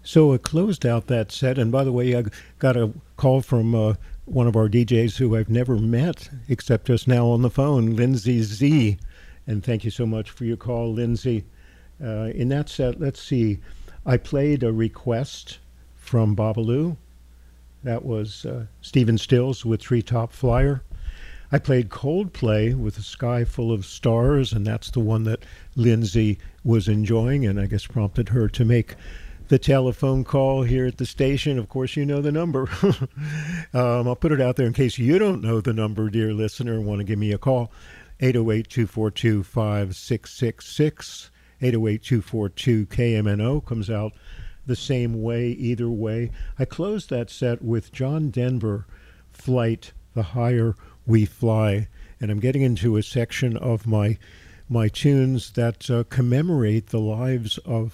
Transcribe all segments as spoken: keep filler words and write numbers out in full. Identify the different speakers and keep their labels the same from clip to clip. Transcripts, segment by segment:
Speaker 1: So it closed out that set. And by the way, I got a call from uh, one of our D Js who I've never met except just now on the phone, Lindsay Z. And thank you so much for your call, Lindsay. Uh, in that set, let's see, I played a request from Babalu. That was uh, Stephen Stills with Treetop Flyer. I played Coldplay with A Sky Full of Stars, and that's the one that Lindsay was enjoying, and I guess prompted her to make the telephone call here at the station. Of course, you know the number. um, I'll put it out there in case you don't know the number, dear listener, and want to give me a call. eight oh eight, two four two, five six six six. eight oh eight, two four two, K M N O comes out the same way, either way. I closed that set with John Denver, Flight, The Higher We Fly. And I'm getting into a section of my my tunes that uh, commemorate the lives of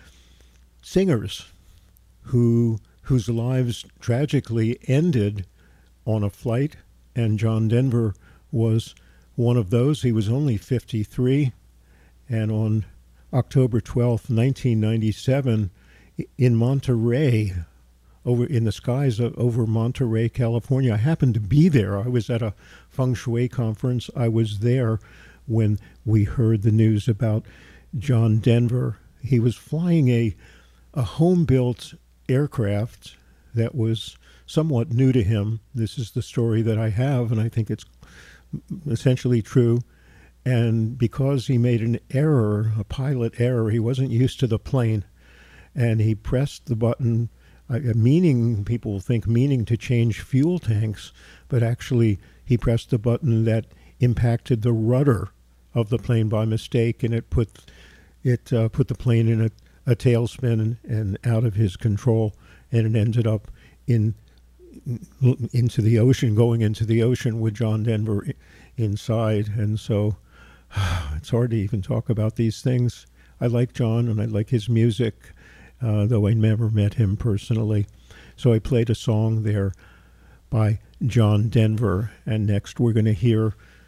Speaker 1: singers who whose lives tragically ended on a flight, and John Denver was one of those. He was only fifty-three, and on October twelfth, nineteen ninety-seven, in Monterey, over in the skies of, over Monterey, California. I happened to be there. I was at a feng shui conference. I was there when we heard the news about John Denver. He was flying a a home-built aircraft that was somewhat new to him. This is the story that I have, and I think it's essentially true. And because he made an error, a pilot error, he wasn't used to the plane, and he pressed the button, uh, meaning, people think meaning to change fuel tanks, but actually he pressed the button that impacted the rudder of the plane by mistake, and it put it uh, put the plane in a, a tailspin and, and out of his control, and it ended up in into the ocean, going into the ocean with John Denver inside. And so it's hard to even talk about these things. I like John and I like his music, uh, though I never met him personally. So I played a song there by John Denver, and next we're going to hear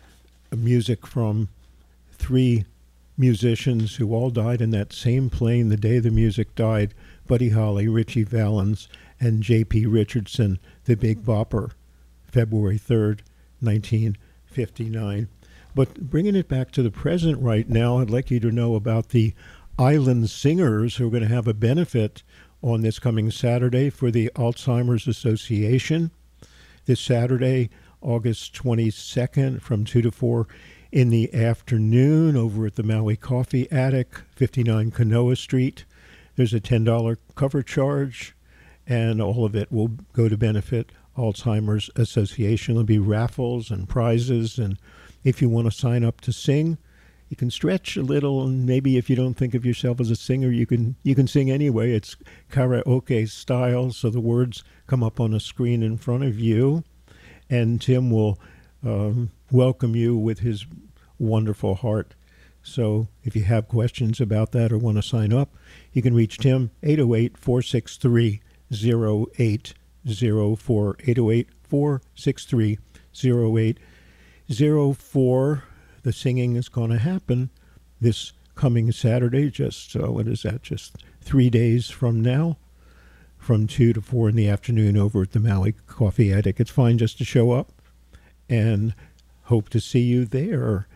Speaker 1: music from three musicians who all died in that same plane the day the music died: Buddy Holly, Ritchie Valens, and J P Richardson, the Big Bopper, February third, nineteen fifty-nine. But bringing it back to the present right now, I'd like you to know about the Island Singers, who are going to have a benefit on this coming Saturday for the Alzheimer's Association. This Saturday, August twenty-second, from two to four in the afternoon over at the Maui Coffee Attic, fifty-nine Kanoa Street. There's a ten dollars cover charge, and all of it will go to benefit Alzheimer's Association. There'll be raffles and prizes, and if you want to sign up to sing, you can stretch a little, and maybe if you don't think of yourself as a singer, you can you can sing anyway. It's karaoke style, so the words come up on a screen in front of you, and Tim will um, welcome you with his wonderful heart. So if you have questions about that or want to sign up, you can reach Tim, eight oh eight, four six three, oh eight oh four, eight oh eight, four six three, oh eight oh four. The singing is going to happen this coming Saturday, just, uh, what is that, just three days from now, from two to four in the afternoon over at the Maui Coffee Attic. It's fine just to show up, and hope to see you there.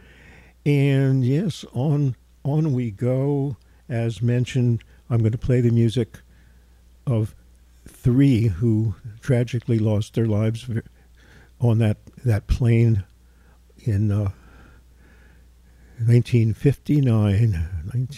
Speaker 1: And yes, on on we go. As mentioned, I'm going to play the music of three who tragically lost their lives on that, that plane in uh, nineteen fifty-nine.